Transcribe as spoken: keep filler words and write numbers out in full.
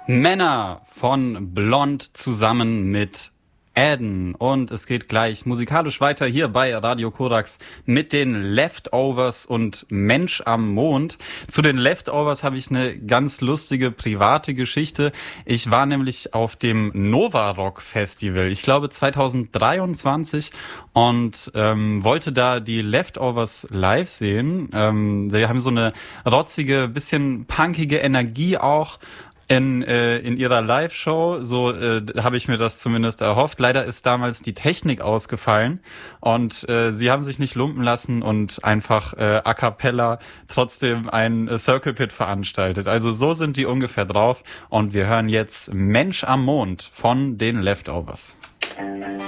Männer von Blond zusammen mit Adden. Und es geht gleich musikalisch weiter hier bei Radio Korax mit den Leftovers und Mensch am Mond. Zu den Leftovers habe ich eine ganz lustige private Geschichte. Ich war nämlich auf dem Nova Rock Festival, ich glaube zwanzig dreiundzwanzig, und ähm, wollte da die Leftovers live sehen. Ähm, die haben so eine rotzige, bisschen punkige Energie auch in äh, in ihrer Live-Show, so äh, habe ich mir das zumindest erhofft. Leider ist damals die Technik ausgefallen und äh, sie haben sich nicht lumpen lassen und einfach äh, a cappella trotzdem ein äh, Circle Pit veranstaltet. Also so sind die ungefähr drauf und wir hören jetzt Mensch am Mond von den Leftovers.